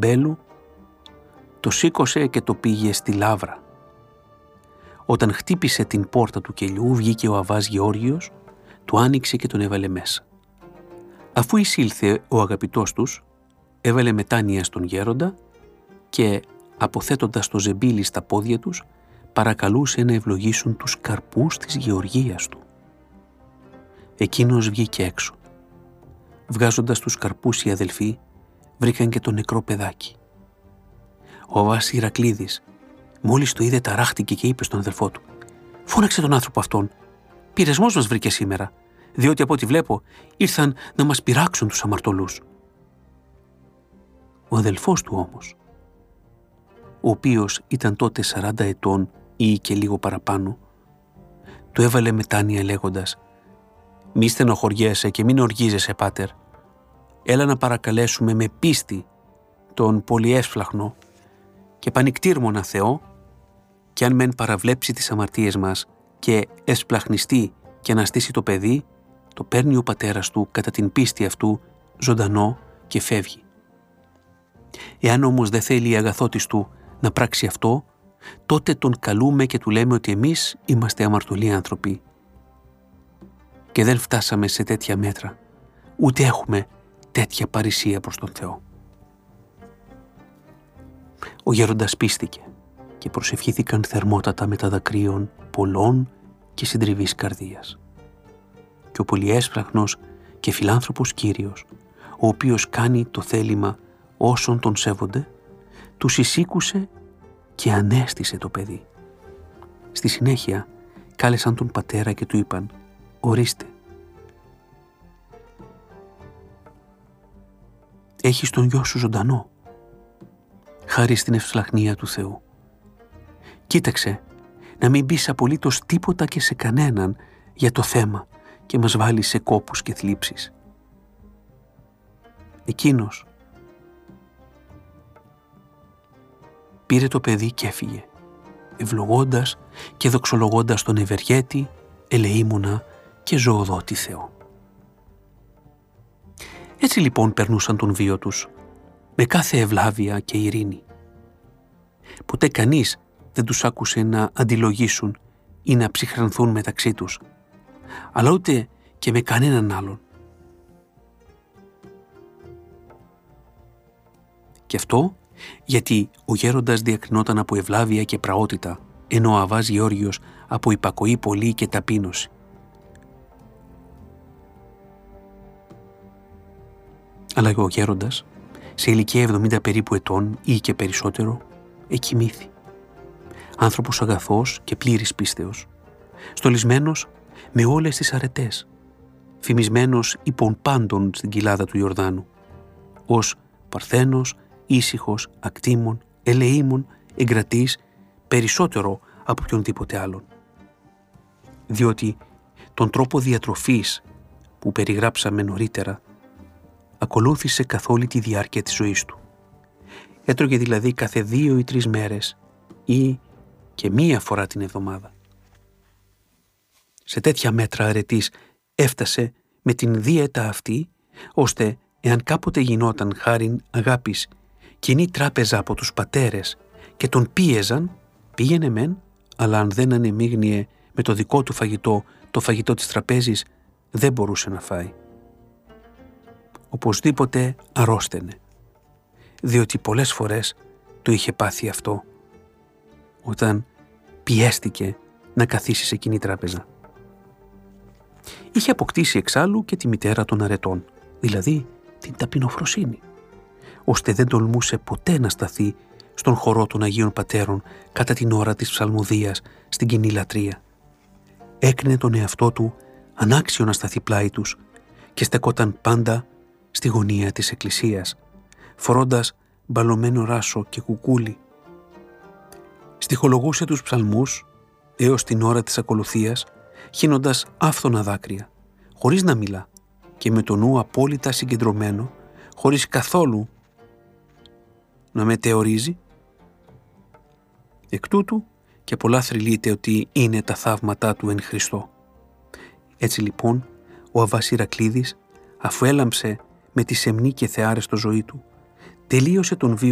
αμπέλου, το σήκωσε και το πήγε στη λάβρα. Όταν χτύπησε την πόρτα του κελιού, βγήκε ο Αββάς Γεώργιος, του άνοιξε και τον έβαλε μέσα. Αφού εισήλθε ο αγαπητός τους, έβαλε μετάνοια στον γέροντα και, αποθέτοντας το ζεμπίλι στα πόδια τους, παρακαλούσε να ευλογήσουν τους καρπούς της γεωργίας του. Εκείνος βγήκε έξω. Βγάζοντας τους καρπούς οι αδελφοί, βρήκαν και το νεκρό παιδάκι. Ο Αββάς Ηρακλήδης, μόλις το είδε, ταράχτηκε και είπε στον αδελφό του: «Φώναξε τον άνθρωπο αυτόν. Πειρασμός μας βρήκε σήμερα, διότι από ό,τι βλέπω ήρθαν να μας πειράξουν τους αμαρτωλούς». Ο αδελφός του όμως, ο οποίος ήταν τότε 40 ετών ή και λίγο παραπάνω, του έβαλε μετάνοια λέγοντας: «Μη στενοχωριέσαι και μην οργίζεσαι, πάτερ. Έλα να παρακαλέσουμε με πίστη τον πολυέσφλαχνο και πανικτήρμονα Θεό, και αν μεν παραβλέψει τις αμαρτίες μας και εσπλαχνιστεί και αναστήσει το παιδί, το παίρνει ο πατέρας του κατά την πίστη αυτού ζωντανό και φεύγει. Εάν όμως δεν θέλει η αγαθότης του να πράξει αυτό, τότε τον καλούμε και του λέμε ότι εμείς είμαστε αμαρτωλοί άνθρωποι και δεν φτάσαμε σε τέτοια μέτρα, ούτε έχουμε τέτοια παρησία προς τον Θεό». Ο γέροντας πίστηκε και προσευχήθηκαν θερμότατα με τα δακρύων πολλών και συντριβής καρδίας. Και ο πολυέσπραχνος και φιλάνθρωπος Κύριος, ο οποίος κάνει το θέλημα όσων τον σέβονται, τους εισήκουσε και ανέστησε το παιδί. Στη συνέχεια κάλεσαν τον πατέρα και του είπαν: «Ορίστε, έχεις τον γιο σου ζωντανό, χάρη στην ευσπλαχνία του Θεού. Κοίταξε να μην πεις απολύτως τίποτα και σε κανέναν για το θέμα και μας βάλεις σε κόπους και θλίψεις». Εκείνος πήρε το παιδί και έφυγε, ευλογώντας και δοξολογώντας τον ευεργέτη, ελεήμονα και ζωοδότη Θεό. Έτσι λοιπόν περνούσαν τον βίο τους, με κάθε ευλάβεια και ειρήνη. Ποτέ κανείς δεν τους άκουσε να αντιλογήσουν ή να ψυχρανθούν μεταξύ τους, αλλά ούτε και με κανέναν άλλον. Και αυτό γιατί ο γέροντας διακρινόταν από ευλάβεια και πραότητα, ενώ ο Αββάς Γεώργιος από υπακοή πολύ και ταπείνωση. Αλλά ο γέροντας, σε ηλικία 70 περίπου ετών ή και περισσότερο, εκοιμήθη. Άνθρωπος αγαθός και πλήρης πίστεως, στολισμένος με όλες τις αρετές, φημισμένος υπόν πάντων στην κοιλάδα του Ιορδάνου, ως παρθένος, ήσυχος, ακτήμων, ελεήμων, εγκρατής, περισσότερο από οποιονδήποτε άλλον. Διότι τον τρόπο διατροφής που περιγράψαμε νωρίτερα ακολούθησε καθ' όλη τη διάρκεια της ζωής του. Έτρωγε δηλαδή κάθε 2 ή 3 μέρες ή και 1 φορά την εβδομάδα. Σε τέτοια μέτρα αρετής έφτασε με την δίαιτα αυτή, ώστε εάν κάποτε γινόταν χάριν αγάπης κοινή τράπεζα από τους πατέρες και τον πίεζαν, πήγαινε μεν, αλλά αν δεν ανεμίγνυε με το δικό του φαγητό το φαγητό της τραπέζης, δεν μπορούσε να φάει. Οπωσδήποτε αρρώστενε, διότι πολλές φορές το είχε πάθει αυτό, όταν πιέστηκε να καθίσει σε κοινή τράπεζα. Είχε αποκτήσει εξάλλου και τη μητέρα των αρετών, δηλαδή την ταπεινοφροσύνη, ώστε δεν τολμούσε ποτέ να σταθεί στον χορό των Αγίων Πατέρων κατά την ώρα της ψαλμοδίας στην κοινή λατρεία. Έκρινε τον εαυτό του ανάξιο να σταθεί πλάι τους και στεκόταν πάντα στη γωνία της εκκλησίας, φορώντας μπαλωμένο ράσο και κουκούλι. Στιχολογούσε τους ψαλμούς έως την ώρα της ακολουθίας, χύνοντας άφθονα δάκρυα, χωρίς να μιλά και με το νου απόλυτα συγκεντρωμένο, χωρίς καθόλου να μετεωρίζει. Εκ τούτου και πολλά θρυλείται ότι είναι τα θαύματά του εν Χριστώ. Έτσι λοιπόν ο Αββάς Ηρακλήδης, αφού έλαμψε με τη σεμνή και θεάρεστο ζωή του, τελείωσε τον βίο